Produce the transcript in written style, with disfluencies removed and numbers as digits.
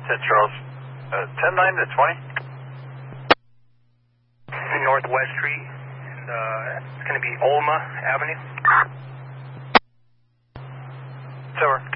Charles. 10-9 to 20. Northwest Street. It's going to be Olma Avenue. Tower.